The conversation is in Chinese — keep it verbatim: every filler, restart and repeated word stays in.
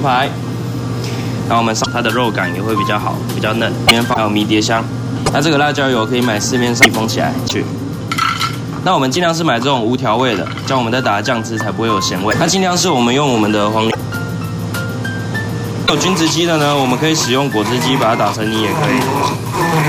排。那我们上它的肉感也会比较好，比较嫩。里面放有迷迭香，那这个辣椒油可以买市面上封起来去。那我们尽量是买这种无调味的，这样我们在打的酱汁才不会有咸味。那尽量是我们用我们的黄。有菌子鸡的呢，我们可以使用果汁机把它打成泥也可以。